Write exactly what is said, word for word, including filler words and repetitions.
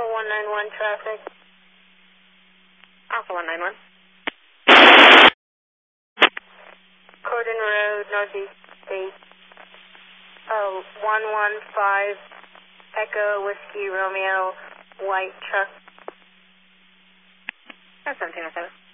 one nine one traffic. Alpha one nine one. Corden Road, Northeast State. Oh, one one five Echo Whiskey Romeo, white truck. That's seventeen oh seven.